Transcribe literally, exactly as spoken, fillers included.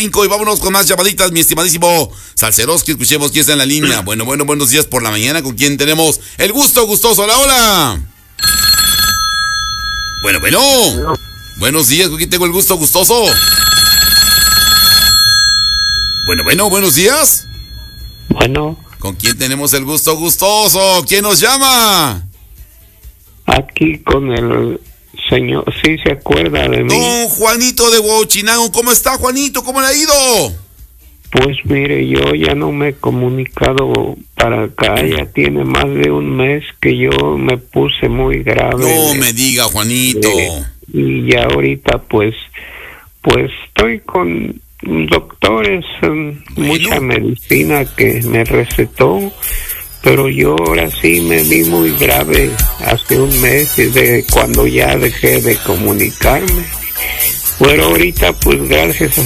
Y vámonos con más llamaditas, mi estimadísimo Salceroski. Escuchemos quién está en la línea. Bueno, bueno, buenos días por la mañana. ¿Con quién tenemos el gusto gustoso? Hola, hola. Bueno, bueno. No. Buenos días, ¿con quién tengo el gusto gustoso? Bueno, bueno, buenos días. Bueno. ¿Con quién tenemos el gusto gustoso? ¿Quién nos llama? Aquí con el señor, sí se acuerda de mí. Don Juanito de Huachinango, ¿cómo está, Juanito? ¿Cómo le ha ido? Pues mire, yo ya no me he comunicado para acá, ya tiene más de un mes que yo me puse muy grave. No me diga, Juanito. Eh, y ya ahorita pues, pues estoy con doctores, bueno. Mucha medicina que me recetó, pero yo ahora sí me vi muy grave hace un mes de cuando ya dejé de comunicarme. Pero ahorita pues gracias a